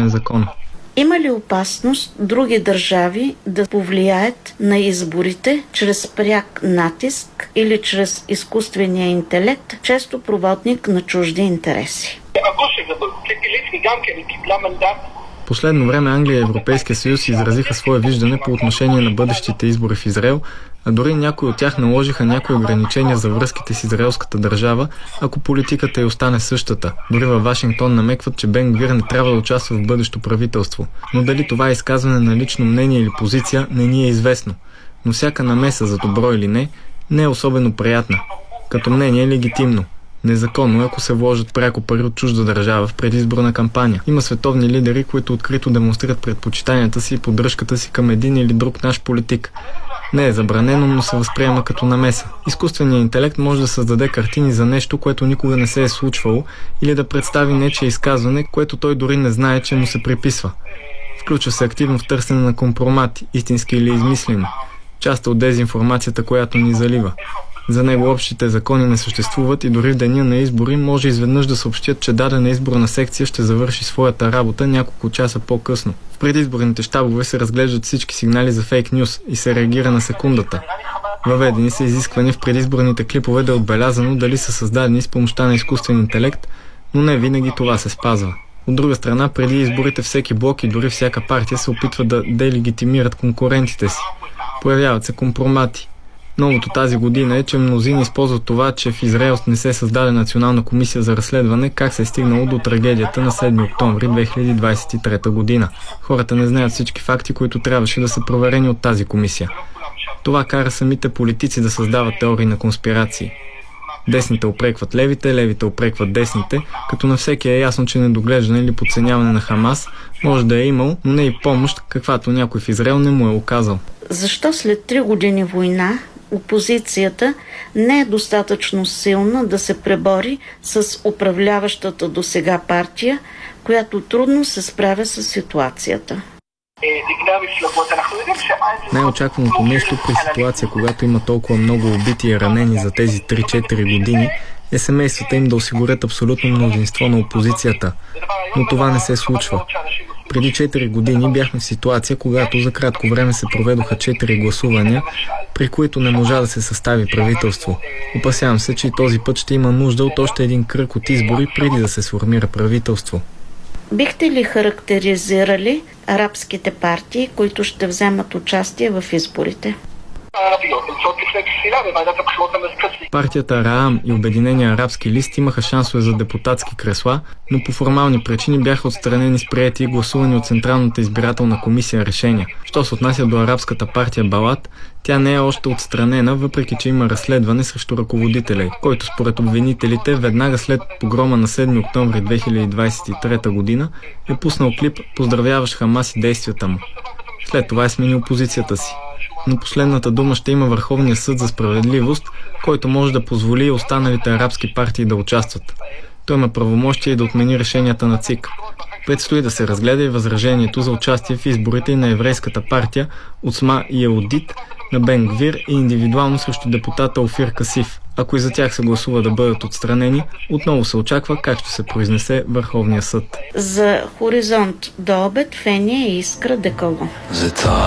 изборен закон. Има ли опасност други държави да повлияят на изборите чрез пряк натиск или чрез изкуствения интелект, често проводник на чужди интереси? Последно време Англия и Европейския съюз изразиха свое виждане по отношение на бъдещите избори в Израел, а дори някои от тях наложиха някои ограничения за връзките с израелската държава, ако политиката й остане същата. Дори във Вашингтон намекват, че Бен Гвир не трябва да участва в бъдещо правителство. Но дали това е изказване на лично мнение или позиция, не ни е известно. Но всяка намеса, за добро или не е особено приятна. Като мнение е легитимно. Незаконно е, ако се вложат пряко пари от чужда държава в предизборна кампания. Има световни лидери, които открито демонстрират предпочитанията си и поддръжката си към един или друг наш политик. Не е забранено, но се възприема като намеса. Изкуственият интелект може да създаде картини за нещо, което никога не се е случвало, или да представи нечие изказване, което той дори не знае, че му се приписва. Включва се активно в търсене на компромати, истински или измислено. Част от дезинформацията, която ни залива. За него общите закони не съществуват и дори в деня на избори може изведнъж да съобщят, че дадена изборна секция ще завърши своята работа няколко часа по-късно. В предизборните щабове се разглеждат всички сигнали за фейк нюс и се реагира на секундата. Въведени са изисквания в предизборните клипове да е отбелязано дали са създадени с помощта на изкуствен интелект, но не винаги това се спазва. От друга страна, преди изборите всеки блок и дори всяка партия се опитва да делегитимират конкурентите си. Появяват се компромати. Новото тази година е, че мнозина използват това, че в Израел не се създаде национална комисия за разследване, как се е стигнало до трагедията на 7 октомври 2023 година. Хората не знаят всички факти, които трябваше да са проверени от тази комисия. Това кара самите политици да създават теории на конспирации. Десните упрекват левите, левите упрекват десните, като на всеки е ясно, че недоглеждане или подценяване на Хамас може да е имал, но не и помощ, каквато някой в Израел не му е оказал. Защо след 3 години война опозицията не е достатъчно силна да се пребори с управляващата досега партия, която трудно се справя с ситуацията? Най-очакваното нещо при ситуация, когато има толкова много убити и ранени за тези 3-4 години, е семействата им да осигурят абсолютно мнозинство на опозицията. Но това не се случва. Преди 4 години бяхме в ситуация, когато за кратко време се проведоха 4 гласувания, при които не можа да се състави правителство. Опасявам се, че и този път ще има нужда от още един кръг от избори, преди да се сформира правителство. Бихте ли характеризирали арабските партии, които ще вземат участие в изборите? Партията Раам и Обединения арабски лист имаха шансове за депутатски кресла, но по формални причини бяха отстранени с приети и гласувани от Централната избирателна комисия решения. Що се отнася до арабската партия Балат, тя не е още отстранена, въпреки че има разследване срещу ръководителя, който според обвинителите веднага след погрома на 7 октомври 2023 година е пуснал клип, поздравяващ Хамас и действията му. След това е сменил позицията си. Но последната дума ще има Върховния съд за справедливост, който може да позволи и останалите арабски партии да участват. Той има правомощие да отмени решенията на ЦИК. Предстои да се разгледа и възражението за участие в изборите на еврейската партия Уцма Йеудит на Бен Гвир и индивидуално срещу депутата Офир Касиф. Ако и за тях се гласува да бъдат отстранени, отново се очаква как ще се произнесе Върховния съд. За Хоризонт до обед Фения и Искра Деколо.